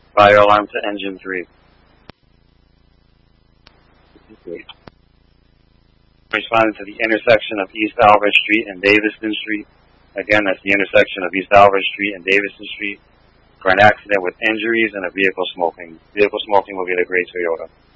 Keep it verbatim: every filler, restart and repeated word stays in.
Fire alarm to engine three. Okay. Responding to the intersection of East Alvarez Street and Daviston Street. Again, that's the intersection of East Alvarez Street and Daviston Street for an accident with injuries and a vehicle smoking. Vehicle smoking will be the gray Toyota.